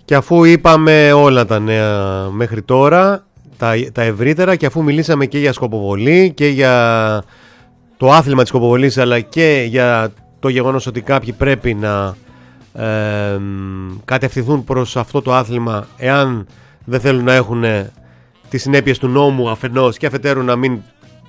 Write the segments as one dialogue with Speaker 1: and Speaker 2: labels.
Speaker 1: Και αφού είπαμε όλα τα νέα μέχρι τώρα, τα ευρύτερα, και αφού μιλήσαμε και για σκοποβολή και για το άθλημα της σκοποβολής, αλλά και για το γεγονός ότι κάποιοι πρέπει να κατευθυνθούν προς αυτό το άθλημα εάν δεν θέλουν να έχουν τις συνέπειες του νόμου αφενός, και αφετέρου να μην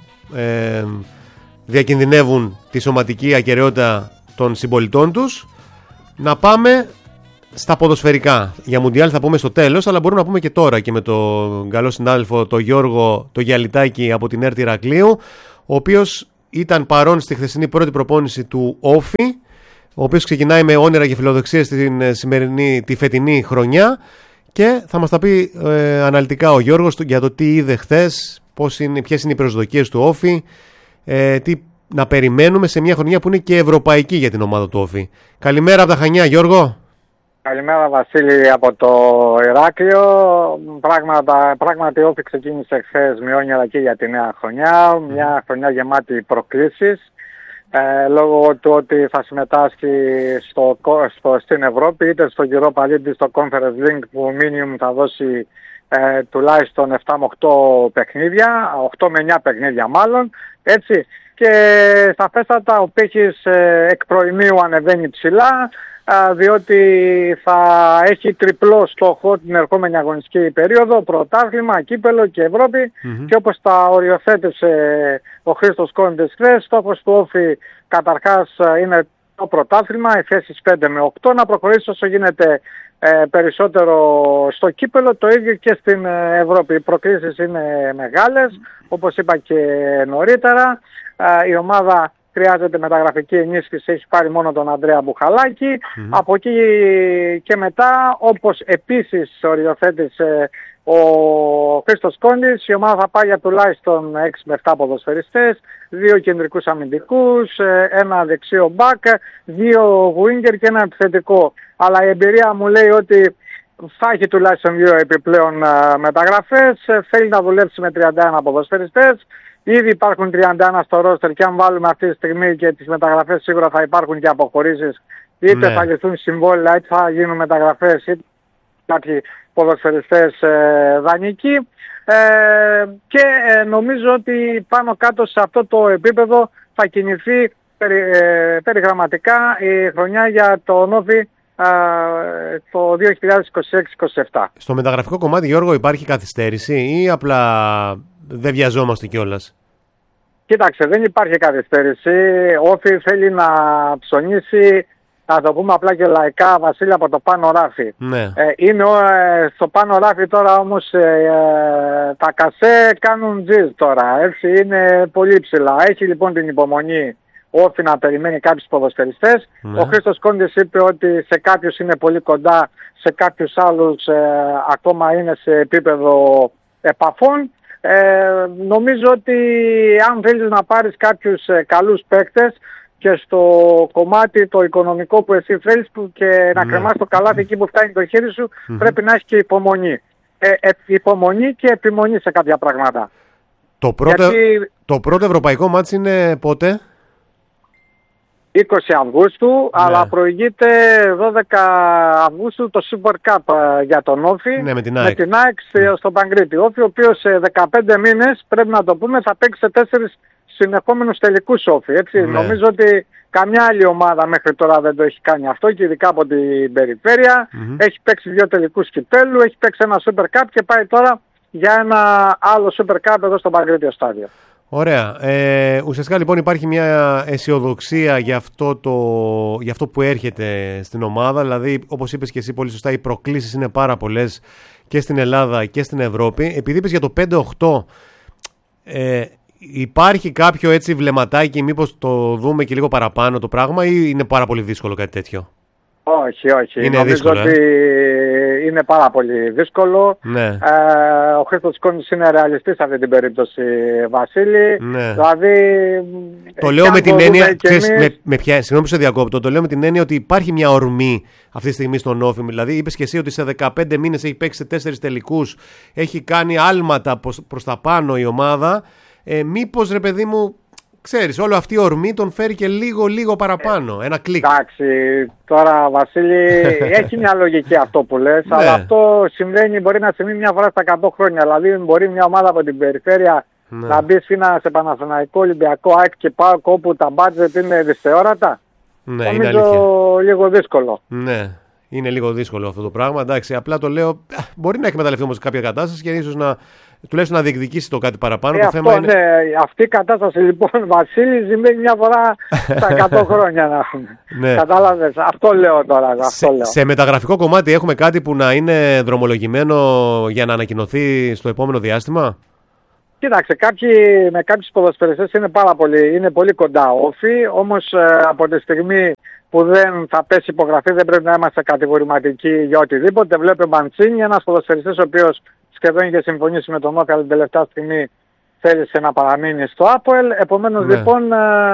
Speaker 1: διακινδυνεύουν τη σωματική ακεραιότητα των συμπολιτών τους, να πάμε στα ποδοσφαιρικά. Για Μουντιάλ θα πούμε στο τέλος, αλλά μπορούμε να πούμε και τώρα και με τον καλό συνάδελφο τον Γιώργο το Γιαλιτάκη από την ΕΡΤ Ηρακλείου, ο οποίος ήταν παρόν στη χθεσινή πρώτη προπόνηση του Όφη, ο οποίος ξεκινάει με όνειρα και φιλοδοξίες τη φετινή χρονιά, και θα μας τα πει αναλυτικά ο Γιώργος για το τι είδε χθες, ποιες είναι οι προσδοκίες του Όφη, τι να περιμένουμε σε μια χρονιά που είναι και ευρωπαϊκή για την ομάδα του Όφη. Καλημέρα από τα Χανιά, Γιώργο.
Speaker 2: Καλημέρα Βασίλη από το Ηράκλειο. Πράγματι Όφη ξεκίνησε χθες με όνειρα και για τη νέα χρονιά. Μια χρονιά γεμάτη προκλήσεις. Λόγω του ότι θα συμμετάσχει στην Ευρώπη, είτε στο Europa League είτε στο Conference League, που minimum θα δώσει τουλάχιστον 7 με 8 παιχνίδια, 8 με 9 παιχνίδια μάλλον, έτσι. Και σαφέστατα ο πύχης εκ προημίου ανεβαίνει ψηλά, διότι θα έχει τριπλό στόχο την ερχόμενη αγωνιστική περίοδο, πρωτάθλημα, κύπελο και Ευρώπη, και όπως τα οριοθέτησε ο Χρήστος Κόντες χθες, στόχος του Όφη καταρχάς είναι το πρωτάθλημα, οι θέσεις 5 με 8, να προχωρήσει όσο γίνεται περισσότερο στο κύπελο, το ίδιο και στην Ευρώπη. Οι προκλήσεις είναι μεγάλες, όπως είπα και νωρίτερα. Η ομάδα χρειάζεται μεταγραφική ενίσχυση, έχει πάρει μόνο τον Ανδρέα Μπουχαλάκη. Από εκεί και μετά, όπως επίσης οριοθέτησε ο Χρήστος Κόντης, η ομάδα θα πάει για τουλάχιστον 6 με 7 ποδοσφαιριστές, 2 κεντρικούς αμυντικούς, ένα δεξιό μπακ, 2 winger και ένα επιθετικό. Αλλά η εμπειρία μου λέει ότι θα έχει τουλάχιστον 2 επιπλέον μεταγραφές, θέλει να δουλέψει με 31 ποδοσφαιριστές. Ήδη υπάρχουν 31 στο ρόστερ, και αν βάλουμε αυτή τη στιγμή και τις μεταγραφές, σίγουρα θα υπάρχουν και αποχωρήσεις. Είτε θα λυθούν συμβόλαια, είτε θα γίνουν μεταγραφές, είτε κάποιοι ποδοσφαιριστές δανεικοί. Και νομίζω ότι πάνω κάτω σε αυτό το επίπεδο θα κινηθεί περιγραμματικά η χρονιά για τον Όφη το 2026-27.
Speaker 1: Στο μεταγραφικό κομμάτι, Γιώργο, υπάρχει καθυστέρηση ή απλά δεν βιαζόμαστε κιόλας?
Speaker 2: Κοίταξε, δεν υπάρχει καθυστέρηση. Ο Όφη θέλει να ψωνίσει, να το πούμε απλά και λαϊκά, Βασίλη, από το πάνω ράφι.
Speaker 1: Ναι.
Speaker 2: Είναι στο πάνω ράφι τώρα όμως τα κασέ κάνουν τζιζ τώρα, έτσι, είναι πολύ ψηλά. Έχει λοιπόν την υπομονή ο Όφη να περιμένει κάποιους ποδοσφαιριστές.
Speaker 1: Ναι.
Speaker 2: Ο Χρήστος Κόντης είπε ότι σε κάποιους είναι πολύ κοντά, σε κάποιους άλλους ακόμα είναι σε επίπεδο επαφών. Νομίζω ότι αν θέλεις να πάρεις κάποιους καλούς παίκτες και στο κομμάτι το οικονομικό που εσύ θέλεις και να κρεμάς το καλάθι εκεί που φτάνει το χέρι σου, πρέπει να έχει και υπομονή. Υπομονή και επιμονή σε κάποια πράγματα.
Speaker 1: Το πρώτο ευρωπαϊκό μάτς είναι πότε?
Speaker 2: 20 Αυγούστου, αλλά προηγείται 12 Αυγούστου το Super Cup για τον Όφη,
Speaker 1: με την
Speaker 2: ΑΕΚ στο Παγκρίτη. Όφη, ο οποίος σε 15 μήνες, πρέπει να το πούμε, θα παίξει σε 4 συνεχόμενους τελικούς Όφη. Έτσι. Νομίζω ότι καμιά άλλη ομάδα μέχρι τώρα δεν το έχει κάνει αυτό, και ειδικά από την περιφέρεια. Έχει παίξει 2 τελικούς κυπέλου, έχει παίξει ένα Super Cup και πάει τώρα για ένα άλλο Super Cup εδώ στο Παγκρίτιο στάδιο.
Speaker 1: Ωραία. Ουσιαστικά λοιπόν υπάρχει μια αισιοδοξία για αυτό που έρχεται στην ομάδα. Δηλαδή, όπως είπες και εσύ πολύ σωστά, οι προκλήσεις είναι πάρα πολλές και στην Ελλάδα και στην Ευρώπη. Επειδή είπες για το 5-8, υπάρχει κάποιο έτσι βλεμματάκι, μήπως το δούμε και λίγο παραπάνω το πράγμα, ή είναι πάρα πολύ δύσκολο κάτι τέτοιο?
Speaker 2: Όχι.
Speaker 1: Είναι
Speaker 2: νομίζω
Speaker 1: δύσκολο,
Speaker 2: ότι είναι πάρα πολύ δύσκολο.
Speaker 1: Ναι.
Speaker 2: Ο Χρήστος Κόντης είναι ρεαλιστής σε αυτή την περίπτωση, Βασίλη.
Speaker 1: Ναι.
Speaker 2: Δηλαδή,
Speaker 1: το λέω με την έννοια, συγγνώμη που σε διακόπτω, το λέω με την έννοια ότι υπάρχει μια ορμή αυτή τη στιγμή στον Όφη. Δηλαδή είπες και εσύ ότι σε 15 μήνες έχει παίξει σε 4 τελικούς, έχει κάνει άλματα προς τα πάνω η ομάδα. Μήπως, ρε παιδί μου, ξέρεις, όλο αυτή η ορμή τον φέρει και λίγο παραπάνω. Ένα κλικ.
Speaker 2: Εντάξει, τώρα Βασίλη, έχει μια λογική αυτό που λες, αλλά αυτό συμβαίνει, μπορεί να συμβεί μια φορά στα 100 χρόνια. Δηλαδή, μπορεί μια ομάδα από την περιφέρεια να μπει σε Παναθηναϊκό, Ολυμπιακό, ΑΕΚ και ΠΑΟΚ, όπου τα μπάτζετ είναι δυσθεώρατα.
Speaker 1: Ναι,
Speaker 2: νομίζω
Speaker 1: είναι αλήθεια.
Speaker 2: λίγο δύσκολο.
Speaker 1: Ναι. Είναι λίγο δύσκολο αυτό το πράγμα. Εντάξει, απλά το λέω. Μπορεί να εκμεταλλευτεί όμως κάποια κατάσταση και ίσως τουλάχιστον να διεκδικήσει το κάτι παραπάνω. Το θέμα είναι...
Speaker 2: ναι, αυτή η κατάσταση λοιπόν, Βασίλη, συμβαίνει μια φορά στα 100 χρόνια να έχουμε.
Speaker 1: Ναι.
Speaker 2: Κατάλαβες, αυτό λέω τώρα.
Speaker 1: Σε μεταγραφικό κομμάτι έχουμε κάτι που να είναι δρομολογημένο για να ανακοινωθεί στο επόμενο διάστημα.
Speaker 2: Κοίταξε, με κάποιους ποδοσφαιριστές είναι πολύ κοντά όφη, όμως από τη στιγμή που δεν θα πέσει υπογραφή δεν πρέπει να είμαστε κατηγορηματικοί για οτιδήποτε. Βλέπω Μαντσίνη, ένας ποδοσφαιριστής ο οποίος σχεδόν είχε συμφωνήσει με τον Όφη, αλλά την τελευταία στιγμή θέλησε να παραμείνει στο ΑΠΟΕΛ. Επομένως λοιπόν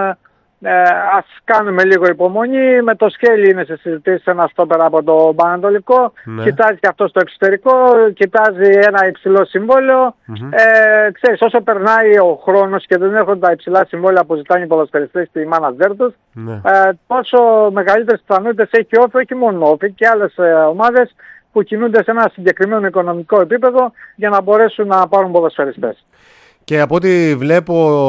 Speaker 2: ας κάνουμε λίγο υπομονή. Με το Σκέλι είναι σε συζητήσεις ένα στόπερ από το Πανατολικό. Κοιτάζει και αυτό στο εξωτερικό, κοιτάζει ένα υψηλό συμβόλαιο. Ξέρεις, όσο περνάει ο χρόνος και δεν έρχονται τα υψηλά συμβόλαια που ζητάνε οι ποδοσφαιριστές στη μάνατζέρ τους, τόσο μεγαλύτερες πιθανότητες έχει Όφη, όχι μόνο Όφη και άλλες ομάδες που κινούνται σε ένα συγκεκριμένο οικονομικό επίπεδο για να μπορέσουν να πάρουν ποδοσφαιριστές.
Speaker 1: Και από ό,τι βλέπω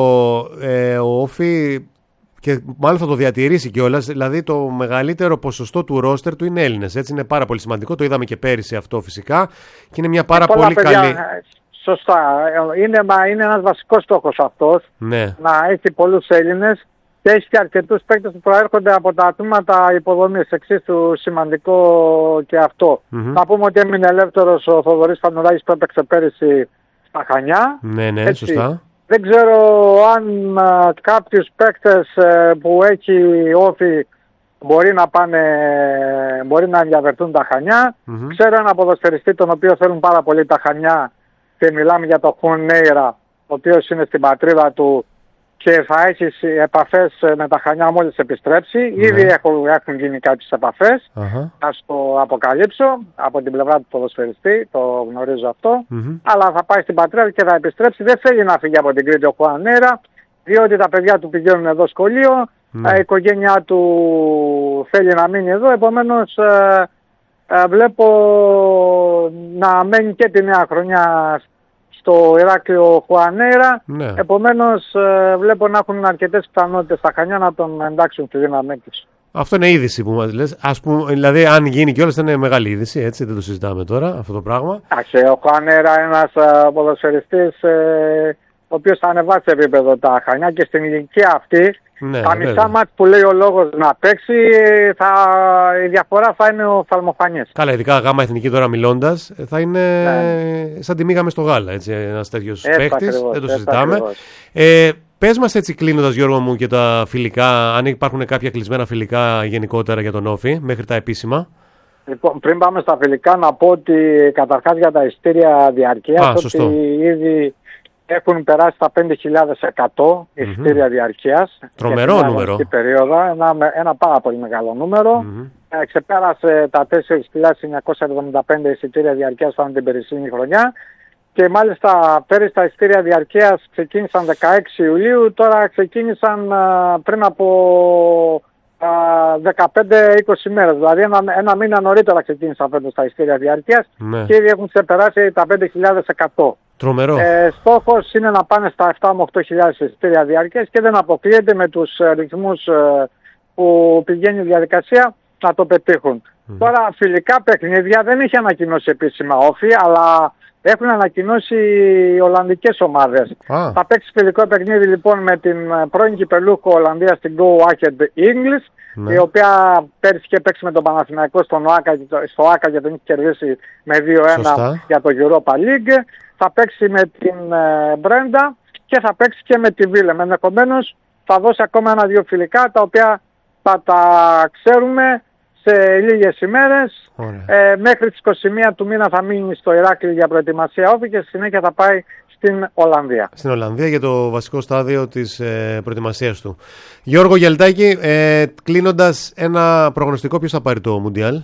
Speaker 1: ο Όφη, και μάλλον θα το διατηρήσει κιόλας, δηλαδή το μεγαλύτερο ποσοστό του ρόστερ του είναι Έλληνες. Έτσι είναι πάρα πολύ σημαντικό. Το είδαμε και πέρυσι αυτό φυσικά. Και είναι μια πάρα πολύ καλή.
Speaker 2: Σωστά. Είναι ένας βασικός στόχος αυτός.
Speaker 1: Ναι.
Speaker 2: Να έχει πολλούς Έλληνες και έχει και αρκετούς παίκτες που προέρχονται από τα τμήματα υποδομής. Εξίσου σημαντικό και αυτό. Να πούμε ότι έμεινε ελεύθερος ο Θοδωρής Φανουράκης που έπαιξε πέρυσι στα Χανιά.
Speaker 1: Ναι,
Speaker 2: έτσι.
Speaker 1: Σωστά.
Speaker 2: Δεν ξέρω αν κάποιους παίκτες που έχει Όφη μπορεί να ενδιαφερθούν τα Χανιά. Ξέρω ένα ποδοσφαιριστή τον οποίο θέλουν πάρα πολύ τα Χανιά και μιλάμε για το Χουν Νέιρα, ο οποίος είναι στην πατρίδα του και θα έχει επαφές με τα Χανιά μόλις επιστρέψει. Ήδη έχουν γίνει κάποιες επαφές. Να σου το αποκαλύψω από την πλευρά του ποδοσφαιριστή, το γνωρίζω αυτό. Αλλά θα πάει στην πατρίδα και θα επιστρέψει. Δεν θέλει να φύγει από την Κρήτη ο Χουανέρα, διότι τα παιδιά του πηγαίνουν εδώ σχολείο. Η οικογένειά του θέλει να μείνει εδώ. Επομένως βλέπω να μένει και τη νέα χρονιά στο Ηράκλειο Χουανέρα. Επομένως βλέπω να έχουν αρκετές πιθανότητες στα Χανιά να τον εντάξουν στη δύναμή τους.
Speaker 1: Αυτό είναι είδηση που μας λες. Ας πούμε, δηλαδή, αν γίνει κιόλας, θα είναι μεγάλη είδηση. Έτσι, δεν το συζητάμε τώρα αυτό το πράγμα.
Speaker 2: Ο Χουανέρα ένας ποδοσφαιριστής ο οποίος θα ανεβάσει επίπεδο τα Χανιά και στην ηλικία αυτή. Τα μισά μάτς που λέει ο λόγος να παίξει, η διαφορά θα είναι ο φαλμοφανής.
Speaker 1: Καλά, ειδικά γάμα εθνική τώρα μιλώντας, θα είναι σαν τη μήγα μες στο γάλα. Έτσι, ένας τέτοιος παίχτης, δεν το συζητάμε. Πες μας έτσι κλείνοντας, Γιώργο μου, και τα φιλικά, αν υπάρχουν κάποια κλεισμένα φιλικά γενικότερα για τον Όφη, μέχρι τα επίσημα.
Speaker 2: Λοιπόν, πριν πάμε στα φιλικά, να πω ότι καταρχάς για τα εισιτήρια διαρκείας, ότι ήδη έχουν περάσει τα 5.100 εισιτήρια διαρκείας.
Speaker 1: Τρομερό νούμερο.
Speaker 2: Περίοδο, ένα πάρα πολύ μεγάλο νούμερο. Ξεπέρασε τα 4.975 εισιτήρια διαρκείας πάνω την περσινή χρονιά. Και μάλιστα πέρυσι τα εισιτήρια διαρκείας ξεκίνησαν 16 Ιουλίου, τώρα ξεκίνησαν πριν από 15-20 μέρες. Δηλαδή ένα μήνα νωρίτερα ξεκίνησαν φέτος τα εισιτήρια διαρκείας και ήδη έχουν ξεπεράσει τα 5.100.
Speaker 1: Τρομερό.
Speaker 2: Στόχος είναι να πάνε στα 7 με 8.000 εισιτήρια διαρκείας και δεν αποκλείεται με τους ρυθμούς που πηγαίνει η διαδικασία να το πετύχουν. Τώρα φιλικά παιχνίδια δεν έχει ανακοινώσει επίσημα Όφη, αλλά έχουν ανακοινώσει οι Ολλανδικές ομάδες. Θα παίξει φιλικό παιχνίδι λοιπόν με την πρώην κυπελούχο Ολλανδία στην Go Ahead English, η οποία πέρυσι είχε παίξει με τον Παναθηναϊκό στο ΆΚΑ και τον είχε κερδίσει με 2-1 για το Europa League. Θα παίξει με την Μπρέντα και θα παίξει και με τη Βίλεμ. Ενδεχομένως θα δώσει ακόμα ένα-δύο φιλικά τα οποία θα τα ξέρουμε σε λίγες ημέρες. Μέχρι τις 21 του μήνα θα μείνει στο Ηράκλειο για προετοιμασία Όφη και στη συνέχεια θα πάει στην Ολλανδία.
Speaker 1: Στην Ολλανδία για το βασικό στάδιο της προετοιμασίας του. Γιώργο Γιαλτάκη, κλείνοντας, ένα προγνωστικό, ποιος θα πάρει το Μουντιάλ?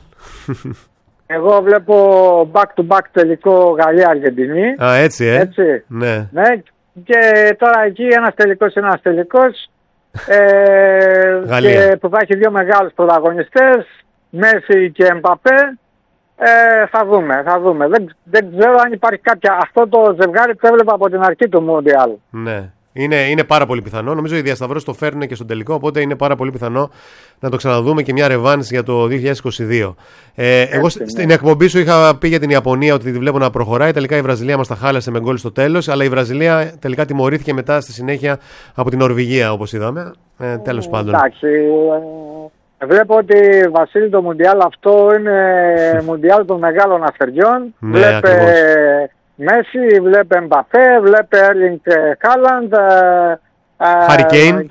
Speaker 2: Εγώ βλέπω back to back τελικό Γαλλία-Αργεντινή.
Speaker 1: Έτσι.
Speaker 2: Ναι. Και τώρα εκεί ένας τελικός είναι ένας τελικός. Και που θα έχει δύο μεγάλους πρωταγωνιστές, Μέση και Εμπαπέ. Θα δούμε. Δεν ξέρω αν υπάρχει κάποια. Αυτό το ζευγάρι το έβλεπα από την αρχή του Μουντιάλ.
Speaker 1: Ναι. Είναι πάρα πολύ πιθανό. Νομίζω οι διασταυρώσεις το φέρνουν και στον τελικό, οπότε είναι πάρα πολύ πιθανό να το ξαναδούμε και μια ρεβάνση για το 2022. Εγώ στην εκπομπή σου είχα πει για την Ιαπωνία ότι τη βλέπω να προχωράει. Τελικά η Βραζιλία μας τα χάλασε με γκολ στο τέλος, αλλά η Βραζιλία τελικά τιμωρήθηκε μετά στη συνέχεια από την Νορβηγία, όπως είδαμε. Τέλος πάντων.
Speaker 2: Εντάξει. Βλέπω ότι, Βασίλη, το Μουντιάλ αυτό είναι Μουντιάλ των μεγάλων αστεριών.
Speaker 1: Ναι,
Speaker 2: βλέπε Μέση, βλέπε Εμπαπέ, βλέπε Έρλινγκ Χάλαντ,
Speaker 1: Χάρι Κέιν,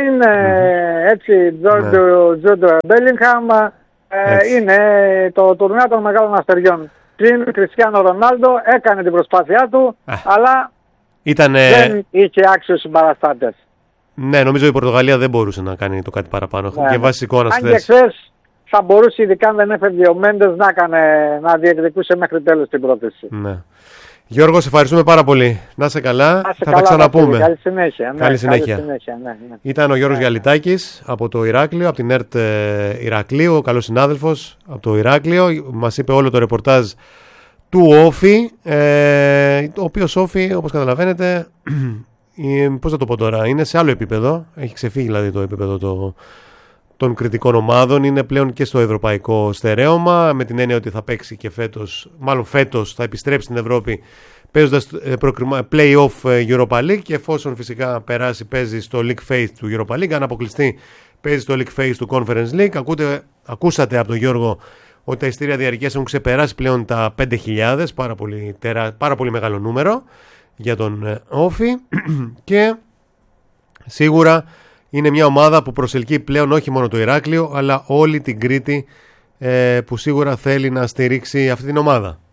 Speaker 2: έτσι, Τζούντο Μπέλιγχαμ. Είναι το τουρνουά των μεγάλων αστεριών. Πριν Κριστιάνο Ρονάλντο έκανε την προσπάθειά του, αλλά δεν είχε άξιους συμπαραστάτες.
Speaker 1: Ναι, νομίζω η Πορτογαλία δεν μπορούσε να κάνει το κάτι παραπάνω.
Speaker 2: Ναι,
Speaker 1: και βάσει εικόνα
Speaker 2: αν και χθες θα μπορούσε, ειδικά αν δεν έφευγε ο Μέντες, να διεκδικούσε μέχρι τέλος την πρόθεση.
Speaker 1: Ναι. Γιώργο, σε ευχαριστούμε πάρα πολύ. Να είσαι καλά. Θα τα ξαναπούμε.
Speaker 2: Καλή συνέχεια.
Speaker 1: Καλή συνέχεια.
Speaker 2: Ναι.
Speaker 1: Ήταν ο Γιώργος Γιαλιτάκης από το Ηράκλειο, από την ΕΡΤ Ηρακλείου, ο καλός συνάδελφος από το Ηράκλειο. Μας είπε όλο το ρεπορτάζ του Όφη, ο οποίος Όφη, όπως καταλαβαίνετε, πώς θα το πω τώρα, είναι σε άλλο επίπεδο. Έχει ξεφύγει δηλαδή το επίπεδο των κριτικών ομάδων. Είναι πλέον και στο ευρωπαϊκό στερέωμα, με την έννοια ότι θα παίξει και φέτος θα επιστρέψει στην Ευρώπη παίζοντας play-off Europa League, και εφόσον φυσικά περάσει παίζει στο League Phase του Europa League, αν αποκλειστεί παίζει στο League Phase του Conference League. Ακούσατε από τον Γιώργο ότι τα εισιτήρια διαρκείας έχουν ξεπεράσει πλέον τα 5.000, πάρα πολύ μεγάλο νούμερο για τον Όφη, και σίγουρα είναι μια ομάδα που προσελκύει πλέον όχι μόνο το Ηράκλειο, αλλά όλη την Κρήτη, που σίγουρα θέλει να στηρίξει αυτή την ομάδα.